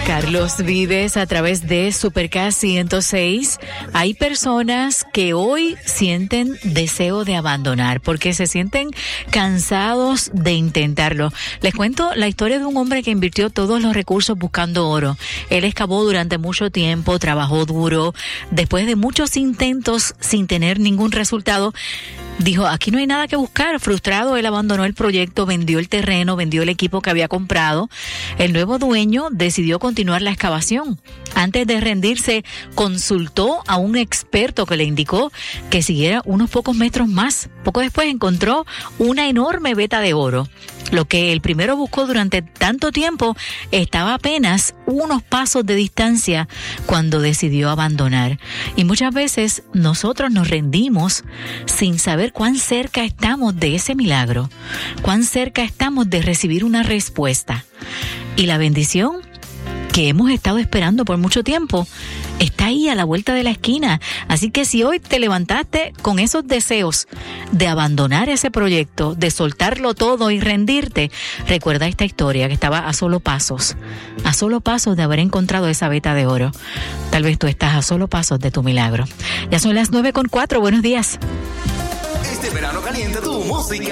Carlos Vives a través de Supercast 106. Hay personas que hoy sienten deseo de abandonar porque se sienten cansados de intentarlo. Les cuento la historia de un hombre que invirtió todos los recursos buscando oro. Él excavó durante mucho tiempo, trabajó duro. Después de muchos intentos sin tener ningún resultado, dijo, aquí no hay nada que buscar. Frustrado, él abandonó el proyecto, vendió el terreno, vendió el equipo que había comprado. El nuevo dueño decidió continuar la excavación. Antes de rendirse, consultó a un experto que le indicó que siguiera unos pocos metros más. Poco después encontró una enorme veta de oro. Lo que el primero buscó durante tanto tiempo estaba apenas unos pasos de distancia cuando decidió abandonar. Y muchas veces nosotros nos rendimos sin saber cuán cerca estamos de ese milagro, cuán cerca estamos de recibir una respuesta. Y la bendición que hemos estado esperando por mucho tiempo está ahí a la vuelta de la esquina. Así que si hoy te levantaste con esos deseos de abandonar ese proyecto, de soltarlo todo y rendirte, recuerda esta historia que estaba a solo pasos de haber encontrado esa veta de oro. Tal vez tú estás a solo pasos de tu milagro. Ya son las 9:04. Buenos días. Este verano calienta tu música.